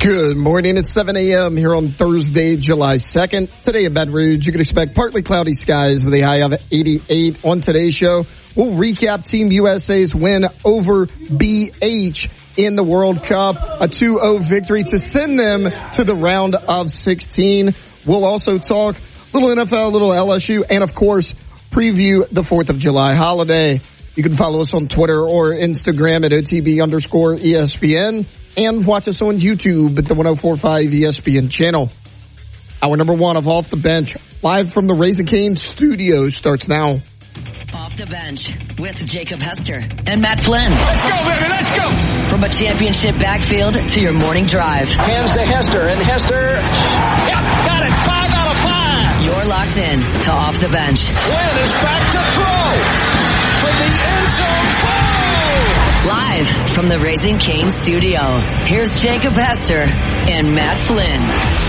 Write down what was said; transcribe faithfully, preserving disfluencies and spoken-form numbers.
Good morning. It's seven a.m. here on Thursday, July second. Today in Baton Rouge, you can expect partly cloudy skies with a high of eighty-eight. On today's show, we'll recap Team U S A's win over B H in the World Cup, a two oh victory to send them to the round of sixteen. We'll also talk a little N F L, a little L S U, and of course, preview the fourth of July holiday. You can follow us on Twitter or Instagram at O T B underscore E S P N. And watch us on YouTube at the one oh four point five E S P N channel. Hour number one of Off the Bench, live from the Raising Cane studio, starts now. Off the Bench with Jacob Hester and Matt Flynn. Let's go, baby, let's go! From a championship backfield to your morning drive. Hands to Hester, and Hester, yep, got it, five out of five! You're locked in to Off the Bench. Flynn is back to throw from the end zone. Ball! Live from the Raising Cane studio, here's Jacob Hester and Matt Flynn.